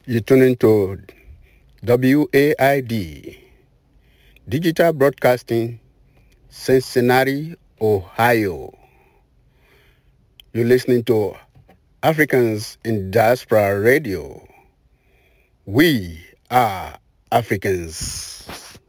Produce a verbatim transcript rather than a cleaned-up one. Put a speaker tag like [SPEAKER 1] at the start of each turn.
[SPEAKER 1] You're tuning to W A I D, Digital Broadcasting, Cincinnati, Ohio. You're listening to Africans in Diaspora Radio. We are Africans.